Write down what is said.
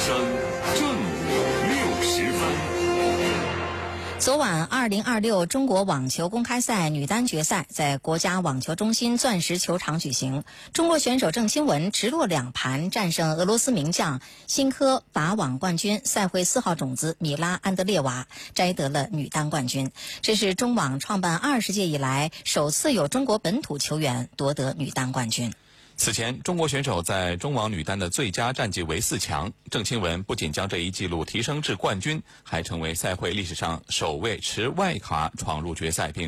声正午60分。 昨晚2026中国网球公开赛女单决赛在国家网球中心钻石球场举行，中国选手郑钦文直落2盘战胜俄罗斯名将新科法网冠军赛会4号种子米拉安德列娃，摘得了女单冠军。这是中网创办20届以来首次有中国本土球员夺得女单冠军。 此前，中国选手在中网女单的最佳战绩为4强。郑钦文不仅将这一纪录提升至冠军，还成为赛会历史上首位持外卡闯入决赛并